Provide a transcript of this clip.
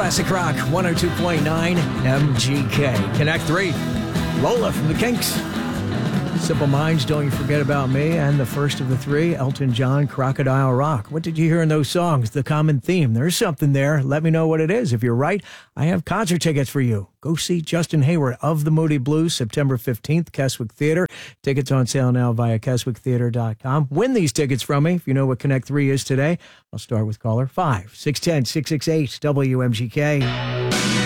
Classic Rock 102.9 MGK. Connect 3. Lola from the Kinks. Simple Minds, Don't You Forget About Me, and the first of the three, Elton John, Crocodile Rock. What did you hear in those songs? The common theme. There's something there. Let me know what it is. If you're right, I have concert tickets for you. Go see Justin Hayward of the Moody Blues, September 15th, Keswick Theater. Tickets on sale now via KeswickTheater.com. Win these tickets from me if you know what Connect 3 is today. I'll start with caller 5, 610-668 WMGK.